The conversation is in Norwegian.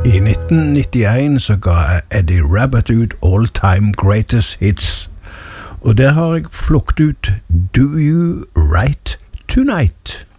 I 1991 så ga Eddie Rabbitt ut All Time Greatest Hits, og der har jeg plukket ut Do You Right Tonight.